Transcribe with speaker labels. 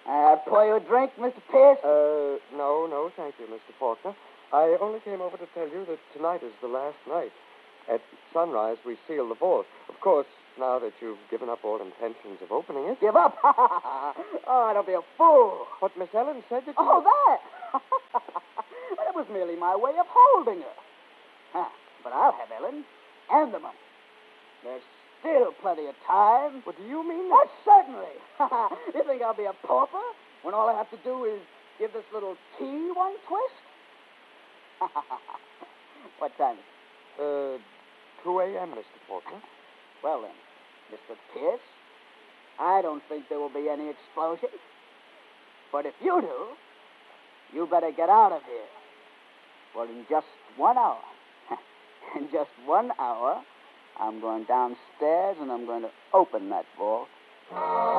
Speaker 1: Pour you a drink, Mr. Pierce?
Speaker 2: No, thank you, Mr. Faulkner. I only came over to tell you that tonight is the last night. At sunrise, we seal the vault. Of course, now that you've given up all intentions of opening it...
Speaker 1: Give up? Oh, don't be a fool.
Speaker 2: But Miss Ellen said that you...
Speaker 1: Oh, that? That was merely my way of holding her. But I'll have Ellen and the money. There's still plenty of time.
Speaker 2: What do you mean?
Speaker 1: Oh, certainly. You think I'll be a pauper when all I have to do is give this little key one twist? What time is it?
Speaker 2: 2 a.m., Mr. Faulkner.
Speaker 1: Well, then, Mr. Pierce, I don't think there will be any explosion. But if you do, you better get out of here. For in just 1 hour, in just 1 hour, I'm going downstairs and I'm going to open that vault.